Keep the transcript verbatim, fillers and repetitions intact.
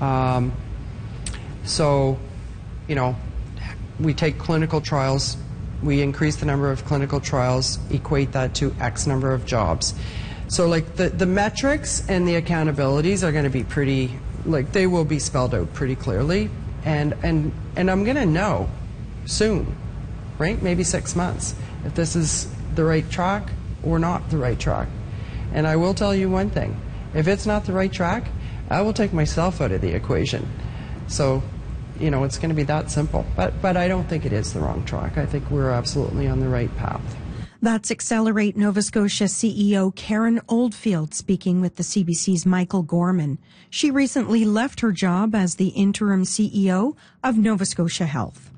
Um, so, you know, we take clinical trials, we increase the number of clinical trials, equate that to X number of jobs. So like the, the metrics and the accountabilities are going to be pretty, like they will be spelled out pretty clearly. And, and, and I'm going to know soon, right? Maybe six months, if this is the right track or not the right track. And I will tell you one thing, if it's not the right track, I will take myself out of the equation. So, you know, it's going to be that simple. But, but I don't think it is the wrong track. I think we're absolutely on the right path. That's Accelerate Nova Scotia C E O Karen Oldfield speaking with the C B C's Michael Gorman. She recently left her job as the interim C E O of Nova Scotia Health.